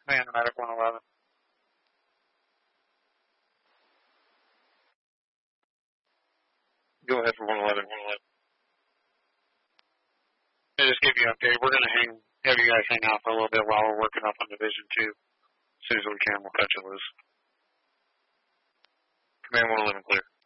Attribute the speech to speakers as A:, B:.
A: Man, Medic 111. Go ahead for 111. I just give you an update. We're going to have you guys hang out for a little bit while we're working up on Division 2. As soon as we can, we'll cut you loose. Command 111 clear.